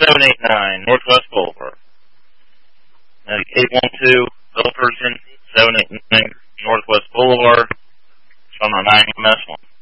789 Northwest Boulevard. 812 Bill Person, 789 Northwest Boulevard. It's on the 9MS1.